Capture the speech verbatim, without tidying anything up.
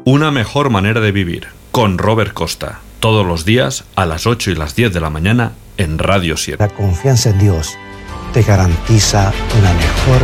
Una mejor manera de vivir, con Robert Costa. Todos los días a las ocho y las diez de la mañana en Radio siete. La confianza en Dios te garantiza una mejor